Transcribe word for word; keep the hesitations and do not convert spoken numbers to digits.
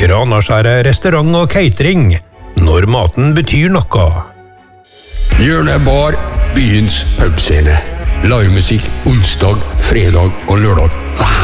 Granaskjæret restaurant og catering, når maten betyr noe. Hjørnet bar, byens pubscene. Livemusikk onsdag, fredag og lørdag.